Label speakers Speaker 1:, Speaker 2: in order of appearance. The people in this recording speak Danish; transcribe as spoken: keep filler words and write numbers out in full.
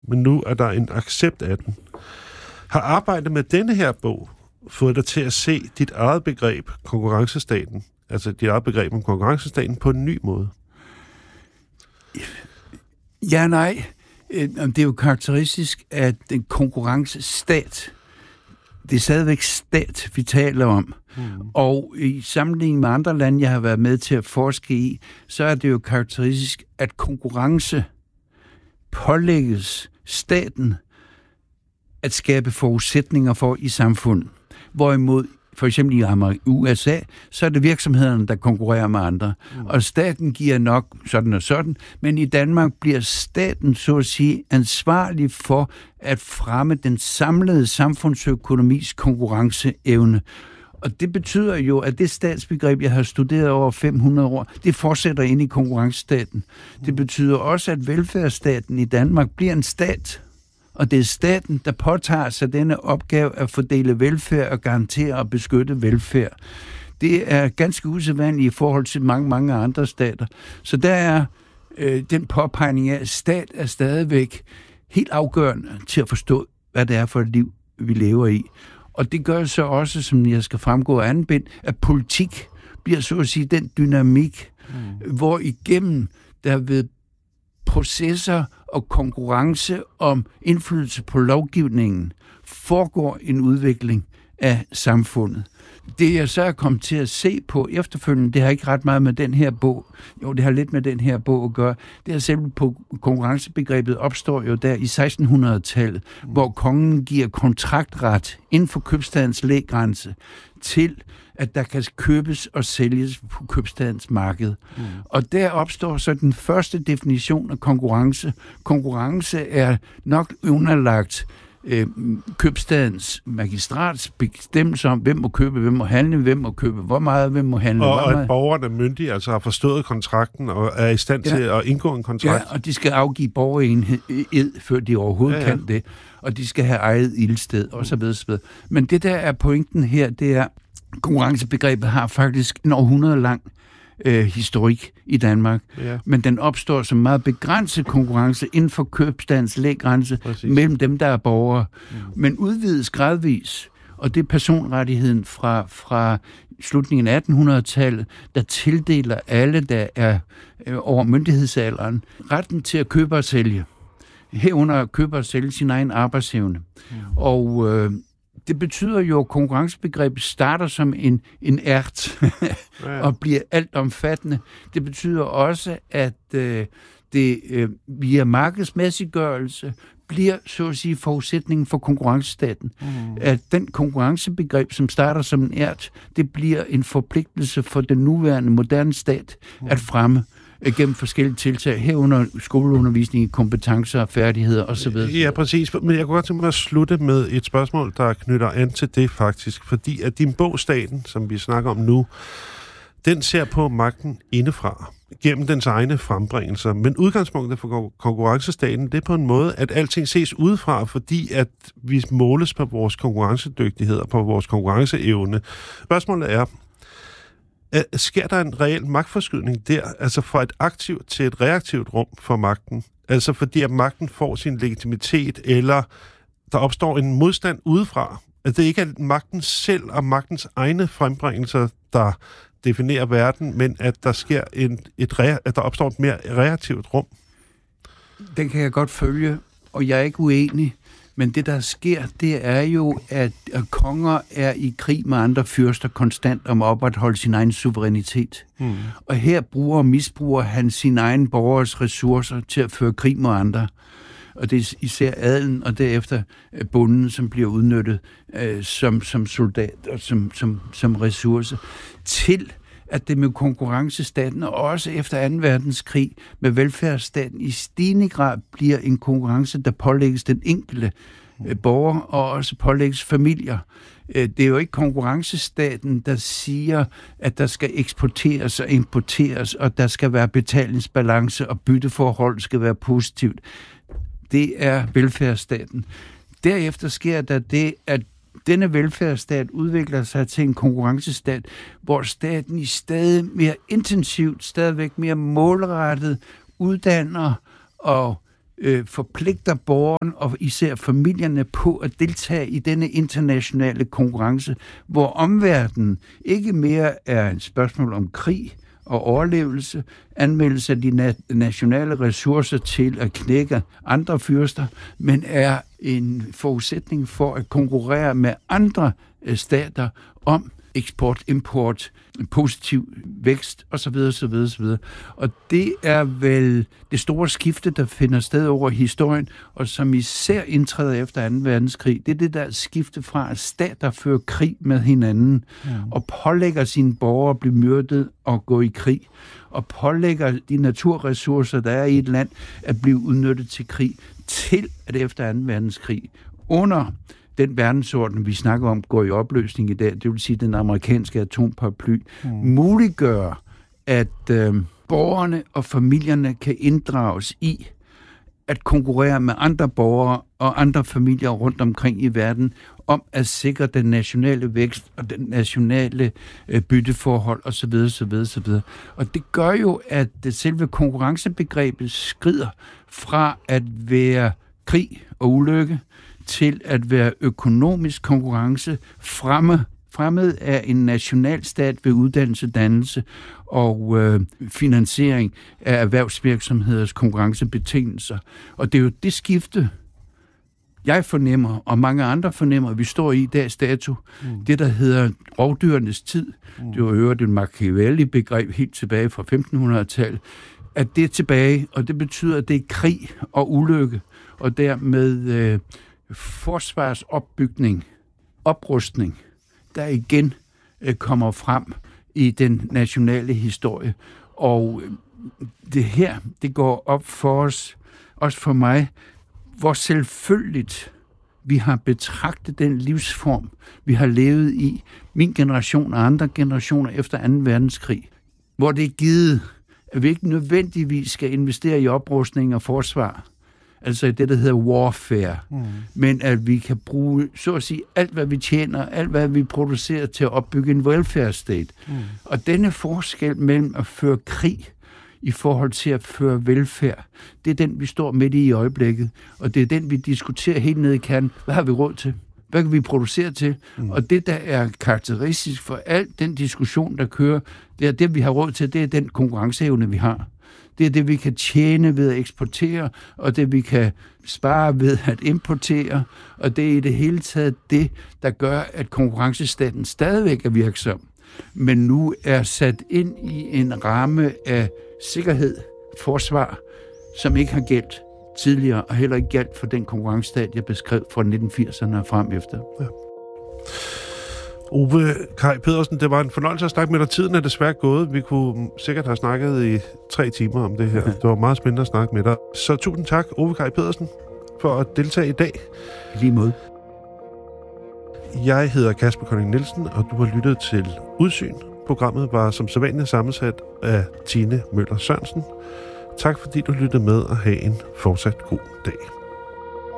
Speaker 1: men nu er der en accept af den. Har arbejdet med denne her bog fået dig til at se dit eget begreb, konkurrencestaten, altså dit eget begreb om konkurrencestaten, på en ny måde?
Speaker 2: Ja, nej. Det er jo karakteristisk, at den konkurrencestat, det er stadigvæk stat, vi taler om. Mm. Og i sammenligning med andre lande, jeg har været med til at forske i, så er det jo karakteristisk, at konkurrence pålægges staten at skabe forudsætninger for i samfundet. Hvorimod for eksempel i U S A, så er det virksomhederne, der konkurrerer med andre. Mm. Og staten giver nok sådan og sådan, men i Danmark bliver staten, så at sige, ansvarlig for at fremme den samlede samfundsøkonomis konkurrenceevne. Og det betyder jo, at det statsbegreb, jeg har studeret over fem hundrede år, det fortsætter ind i konkurrencestaten. Mm. Det betyder også, at velfærdsstaten i Danmark bliver en stat. Og det er staten, der påtager sig denne opgave at fordele velfærd og garantere og beskytte velfærd. Det er ganske usædvanligt i forhold til mange, mange andre stater. Så der er øh, den påpegning af, at stat er stadigvæk helt afgørende til at forstå, hvad det er for et liv, vi lever i. Og det gør så også, som jeg skal fremgå af anden bind, at politik bliver så at sige den dynamik, mm. hvor igennem der ved processer og konkurrence om indflydelse på lovgivningen foregår en udvikling af samfundet. Det jeg så er kommet til at se på efterfølgende, det har ikke ret meget med den her bog, jo det har lidt med den her bog at gøre, det er selv på konkurrencebegrebet opstår jo der i sekstenhundredetallet, mm. hvor kongen giver kontraktret inden for købstadens læggrænse til at der kan købes og sælges på købstadens marked. Mm. Og der opstår så den første definition af konkurrence. Konkurrence er nok underlagt øh, købstadens magistrats bestemmelser om, hvem må købe, hvem må handle, hvem må købe, hvor meget, hvem må handle.
Speaker 1: Og,
Speaker 2: hvor
Speaker 1: og
Speaker 2: meget.
Speaker 1: at borgerne er myndige, altså har forstået kontrakten og er i stand til ja. at indgå en kontrakt.
Speaker 2: Ja, og de skal afgive borgerenhed, før de overhovedet ja, ja. kan det. Og de skal have eget ildsted, og så videre, så videre. Men det der er pointen her, det er, konkurrencebegrebet har faktisk en århundrede lang øh, historik i Danmark, ja. men den opstår som meget begrænset konkurrence inden for købstadens læggrænse mellem dem, der er borgere, mm. men udvides gradvis, og det er personrettigheden fra, fra slutningen af attenhundredetallet, der tildeler alle, der er øh, over myndighedsalderen, retten til at købe og sælge. Herunder at købe og sælge sin egen arbejdsevne. Mm. Og øh, det betyder jo, at konkurrencebegrebet starter som en, en ært ja. og bliver altomfattende. Det betyder også, at øh, det øh, via markedsmæssiggørelse bliver, så at sige, forudsætningen for konkurrencestaten. Mm. At den konkurrencebegreb, som starter som en ært, det bliver en forpligtelse for den nuværende moderne stat mm. at fremme gennem forskellige tiltag, herunder skoleundervisning, kompetencer, færdigheder osv.
Speaker 1: Ja, præcis. Men jeg kunne godt tænke mig at slutte med et spørgsmål, der knytter an til det faktisk. Fordi at din bog, Staten, som vi snakker om nu, den ser på magten indefra, gennem dens egne frembringelser. Men udgangspunktet for konkurrencestaten, det er på en måde, at alting ses udefra, fordi at vi måles på vores konkurrencedygtighed og på vores konkurrenceevne. Spørgsmålet er, sker der en reel magtforskydning der, altså fra et aktivt til et reaktivt rum for magten? Altså fordi at magten får sin legitimitet, eller der opstår en modstand udefra? At det ikke er magten selv og magtens egne frembringelser, der definerer verden, men at der sker en, et rea- at der opstår et mere reaktivt rum?
Speaker 2: Den kan jeg godt følge, og jeg er ikke uenig. Men det, der sker, det er jo, at konger er i krig med andre fyrster konstant om at opretholde sin egen suverænitet. Mm. Og her bruger og misbruger han sin egen borgers ressourcer til at føre krig med andre. Og det er især adelen og derefter bonden, som bliver udnyttet øh, som, som soldat og som, som, som ressource til at det med konkurrencestaten, og også efter anden verdenskrig med velfærdsstaten, i stigende grad bliver en konkurrence, der pålægges den enkelte øh, borger, og også pålægges familier. Øh, det er jo ikke konkurrencestaten, der siger, at der skal eksporteres og importeres, og der skal være betalingsbalance, og bytteforhold skal være positivt. Det er velfærdsstaten. Derefter sker der det, at denne velfærdsstat udvikler sig til en konkurrencestat, hvor staten i stadig mere intensivt, stadigvæk mere målrettet uddanner og øh, forpligter borgeren og især familierne på at deltage i denne internationale konkurrence, hvor omverdenen ikke mere er et spørgsmål om krig og overlevelse, anmeldelse af de na- nationale ressourcer til at knække andre fyrster, men er en forudsætning for at konkurrere med andre øh, stater om eksport, import, positiv vækst osv. osv. osv. Og det er vel det store skifte, der finder sted over historien, og som især indtræder efter anden verdenskrig. Det er det der skifte fra, at stater fører krig med hinanden, ja. og pålægger sine borgere at blive myrdet og gå i krig, og pålægger de naturressourcer, der er i et land, at blive udnyttet til krig, til at efter anden verdenskrig, under den verdensorden, vi snakker om, går i opløsning i dag, det vil sige den amerikanske atomparaply, mm. muliggør, at øh, borgerne og familierne kan inddrages i at konkurrere med andre borgere og andre familier rundt omkring i verden om at sikre den nationale vækst og den nationale øh, bytteforhold osv. osv., osv. Og det gør jo, at selve konkurrencebegrebet skrider fra at være krig og ulykke til at være økonomisk konkurrence fremme, fremmed af en nationalstat ved uddannelse, dannelse og øh, finansiering af erhvervsvirksomheders konkurrencebetingelser. Og det er jo det skifte, jeg fornemmer, og mange andre fornemmer, at vi står i dags dato. Mm. Det, der hedder rovdyrenes tid, mm. det var jo et Machiavelli-begreb helt tilbage fra femtenhundredetallet, at det er tilbage, og det betyder, at det er krig og ulykke, og dermed øh, forsvarsopbygning, oprustning, der igen øh, kommer frem i den nationale historie. Og øh, det her, det går op for os, også for mig, hvor selvfølgeligt vi har betragtet den livsform, vi har levet i, min generation og andre generationer efter anden verdenskrig, hvor det er givet, at vi ikke nødvendigvis skal investere i oprustning og forsvar, altså i det, der hedder warfare, mm. men at vi kan bruge, så at sige, alt, hvad vi tjener, alt, hvad vi producerer til at opbygge en welfare state. Mm. Og denne forskel mellem at føre krig i forhold til at føre velfærd, det er den, vi står midt i i øjeblikket, og det er den, vi diskuterer helt nede i kernen. Hvad har vi råd til? Hvad kan vi producere til? Mm. Og det, der er karakteristisk for alt den diskussion, der kører, det er det, vi har råd til, det er den konkurrenceevne, vi har. Det er det, vi kan tjene ved at eksportere, og det, vi kan spare ved at importere, og det er i det hele taget det, der gør, at konkurrencestaten stadigvæk er virksom, men nu er sat ind i en ramme af sikkerhed, forsvar, som ikke har gældt tidligere, og heller ikke gældt for den konkurrencestat, jeg beskrev fra nitten firserne og frem efter. Ja.
Speaker 1: Ove Kaj Pedersen, det var en fornøjelse at snakke med dig. Tiden er desværre gået. Vi kunne sikkert have snakket i tre timer om det her. Det var meget spændende at snakke med dig. Så tusind tak, Ove Kaj Pedersen, for at deltage i dag.
Speaker 2: Lige måde.
Speaker 1: Jeg hedder Kasper Kolding Nielsen, og du har lyttet til Udsyn. Programmet var som sædvanligt sammensat af Tine Møller Sørensen. Tak fordi du lyttede med, og have en fortsat god dag.